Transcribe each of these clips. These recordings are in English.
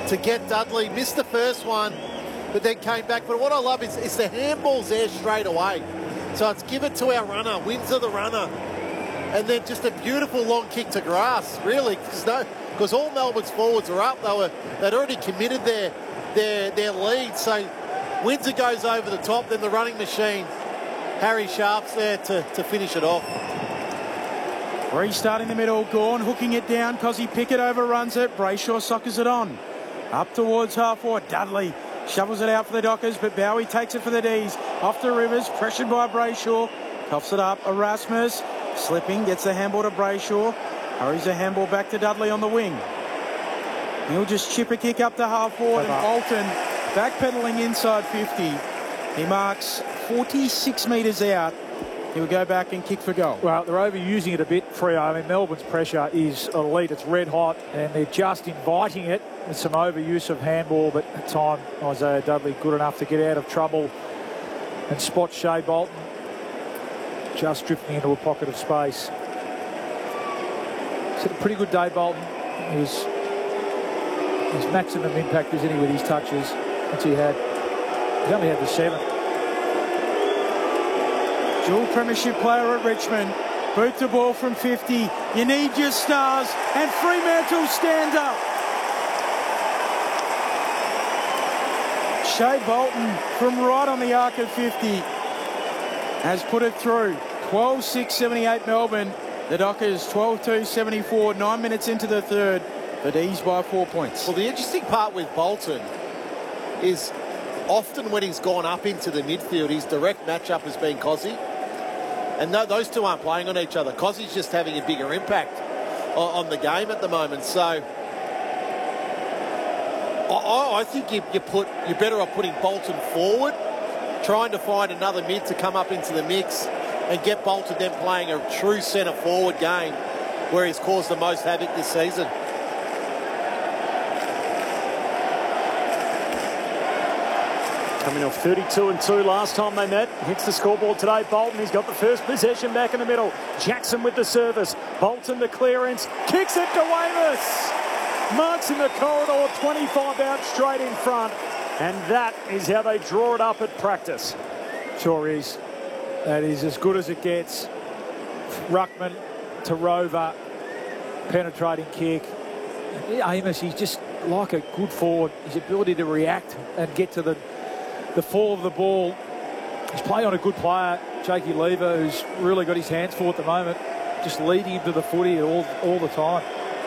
to get Dudley. Missed the first one, but then came back. But what I love is the handball's there straight away. So it's give it to our runner, Windsor the runner. And then just a beautiful long kick to grass, really, because all Melbourne's forwards are up. They'd already committed their lead. So Windsor goes over the top, then the running machine, Harry Sharp's there to finish it off. Restart in the middle, Gawn hooking it down, Cozzy Pickett overruns it, Brayshaw soccers it on. Up towards half forward, Dudley shovels it out for the Dockers, but Bowie takes it for the D's. Off to Rivers, pressured by Brayshaw, coughs it up, Erasmus, slipping, gets the handball to Brayshaw, hurries the handball back to Dudley on the wing. He'll just chip a kick up to half forward, and Bolton backpedaling inside 50. He marks 46 metres out. He'll go back and kick for goal. Well, they're overusing it a bit, Freo. I mean, Melbourne's pressure is elite. It's red hot, and they're just inviting it with some overuse of handball. But at time, Isaiah Dudley good enough to get out of trouble and spot Shea Bolton just drifting into a pocket of space. It's had a pretty good day, Bolton. His maximum impact, isn't he, with his touches? He's only had the 7. Dual premiership player at Richmond. Boot the ball from 50. You need your stars. And Fremantle stand up. Shea Bolton from right on the arc of 50 has put it through. 12-6-78 Melbourne. The Dockers 12-2-74. 9 minutes into the third. But D's by 4 points. Well, the interesting part with Bolton is often when he's gone up into the midfield, his direct matchup has been Cozzy. And those two aren't playing on each other. Cozzy's just having a bigger impact on the game at the moment. So I think you're better off putting Bolton forward, trying to find another mid to come up into the mix and get Bolton then playing a true centre forward game where he's caused the most havoc this season. Coming off 32-2 last time they met. Hits the scoreboard today. Bolton, he's got the first possession back in the middle. Jackson with the service. Bolton the clearance. Kicks it to Weymouth. Marks in the corridor, 25 out straight in front. And that is how they draw it up at practice. Sure is. That is as good as it gets. Ruckman to Rover. Penetrating kick. Amos, he's just like a good forward. His ability to react and get to the fall of the ball. He's playing on a good player, Jakey Lever, who's really got his hands full at the moment, just leading him to the footy all the time.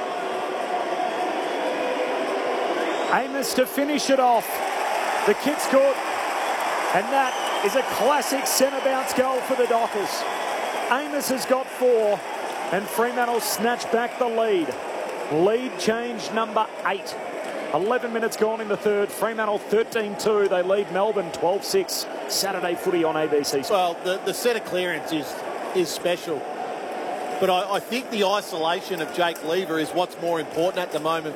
Amos to finish it off. The kick's good, and that is a classic centre bounce goal for the Dockers. Amos has got 4, and Fremantle snatch back the lead. Lead change number 8. 11 minutes gone in the third. Fremantle 13-2. They lead Melbourne 12-6. Saturday footy on ABC. Well, the centre clearance is special. But I think the isolation of Jake Lever is what's more important at the moment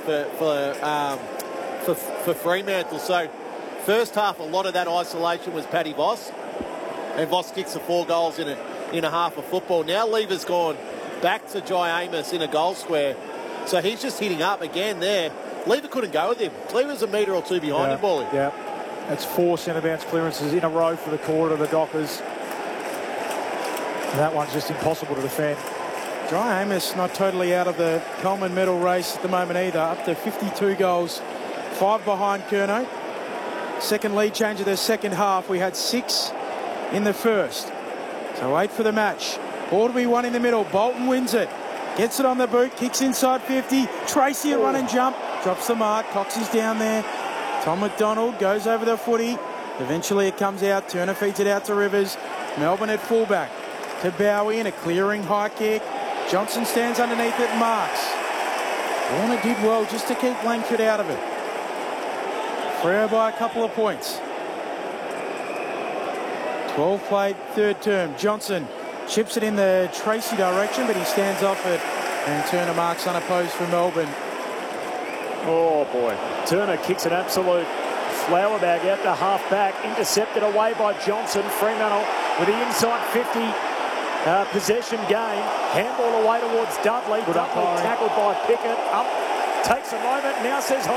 for Fremantle. So first half, a lot of that isolation was Paddy Voss. And Voss kicks the 4 goals in a half of football. Now Lever's gone back to Jai Amos in a goal square. So he's just hitting up again there. Lever couldn't go with him. Lever's a metre or 2 behind him, Paulie. Yeah, that's 4 centre bounce clearances in a row for the quarter of the Dockers. And that one's just impossible to defend. Jai Amos not totally out of the Coleman medal race at the moment either. Up to 52 goals, 5 behind Curnow. Second lead change of the second half. We had 6 in the first. So 8 for the match. Ball to be 1 in the middle. Bolton wins it. Gets it on the boot, kicks inside 50. Tracy a run and jump, drops the mark. Cox is down there. Tom McDonald goes over the footy. Eventually it comes out. Turner feeds it out to Rivers. Melbourne at fullback to Bowie in a clearing high kick. Johnson stands underneath it and marks. Warner did well just to keep Langford out of it. Freo by a couple of points. 12 played, third term. Johnson chips it in the Tracy direction, but he stands off it, and Turner marks unopposed for Melbourne. Oh boy, Turner kicks an absolute flower bag out to half back, intercepted away by Johnson. Fremantle with the inside 50 possession game. Handball away towards Dudley. Dudley tackled by Pickett. Up, takes a moment, now says